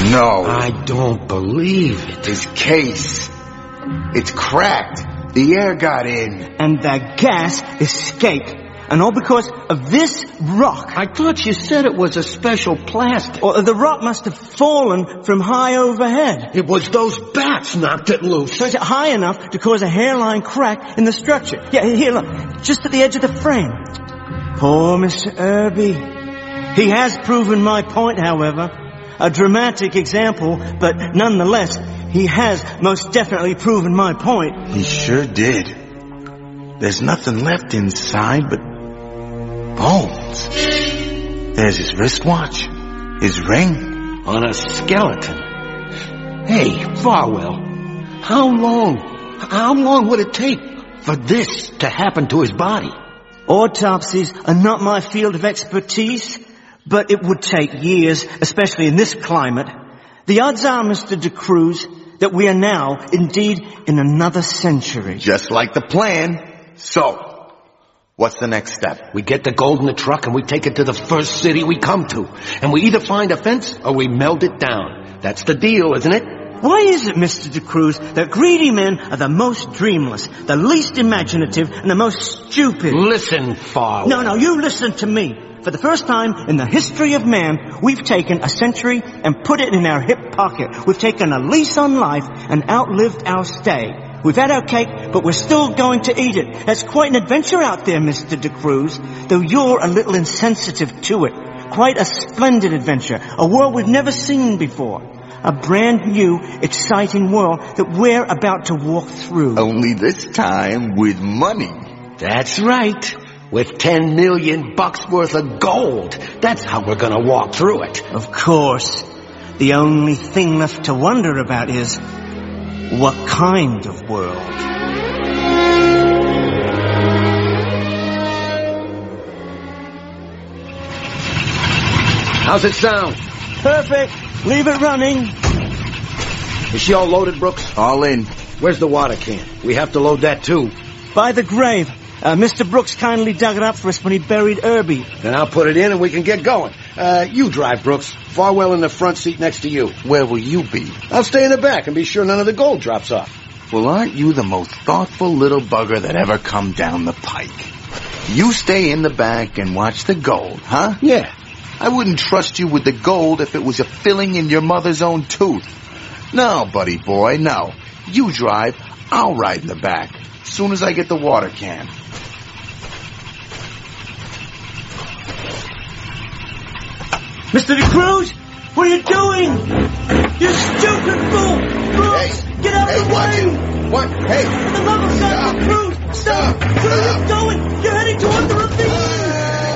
No. I don't believe it. His case. It's cracked. The air got in. And the gas escaped. And all because of this rock. I thought you said it was a special plastic. Or the rock must have fallen from high overhead. It was those bats knocked it loose. So it's high enough to cause a hairline crack in the structure. Yeah, here, look. Just at the edge of the frame. Poor Mr. Irby. He has proven my point, however. A dramatic example, but nonetheless, he has most definitely proven my point. He sure did. There's nothing left inside but bones. There's his wristwatch, his ring. On a skeleton. Hey, Farwell, how long would it take for this to happen to his body? Autopsies are not my field of expertise, but it would take years, especially in this climate. The odds are, Mr. De Cruz, that we are now indeed in another century. Just like the plan. So, what's the next step? We get the gold in the truck and we take it to the first city we come to. And we either find a fence or we melt it down. That's the deal, isn't it? Why is it, Mr. De Cruz, that greedy men are the most dreamless, the least imaginative, and the most stupid? Listen, Farwell. No, you listen to me. For the first time in the history of man, we've taken a century and put it in our hip pocket. We've taken a lease on life and outlived our stay. We've had our cake, but we're still going to eat it. That's quite an adventure out there, Mr. De Cruz, though you're a little insensitive to it. Quite a splendid adventure, a world we've never seen before. A brand new, exciting world that we're about to walk through. Only this time with money. That's right. With $10 million worth of gold. That's how we're gonna walk through it. Of course. The only thing left to wonder about is, what kind of world? How's it sound? Perfect. Leave it running. Is she all loaded, Brooks? All in. Where's the water can? We have to load that too. By the grave. Mr. Brooks kindly dug it up for us when he buried Irby. Then I'll put it in and we can get going. You drive, Brooks. Farwell in the front seat next to you. Where will you be? I'll stay in the back and be sure none of the gold drops off. Well, aren't you the most thoughtful little bugger that ever come down the pike? You stay in the back and watch the gold, huh? Yeah. I wouldn't trust you with the gold if it was a filling in your mother's own tooth. No, buddy boy, no. You drive, I'll ride in the back. As soon as I get the water can. Mr. De Cruz, what are you doing? You stupid fool! Brooks, get out of the way! What? Hey! For the love of God, De Cruz, stop!